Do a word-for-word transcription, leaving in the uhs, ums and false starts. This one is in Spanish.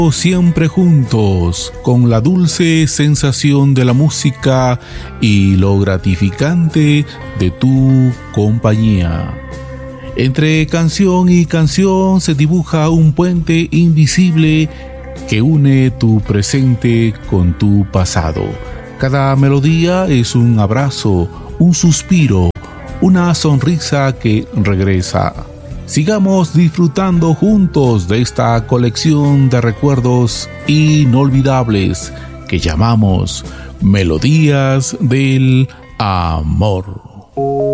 Siempre juntos, con la dulce sensación de la música y lo gratificante de tu compañía. Entre canción y canción se dibuja un puente invisible que une tu presente con tu pasado. Cada melodía es un abrazo, un suspiro, una sonrisa que regresa. Sigamos disfrutando juntos de esta colección de recuerdos inolvidables que llamamos Melodías del Amor.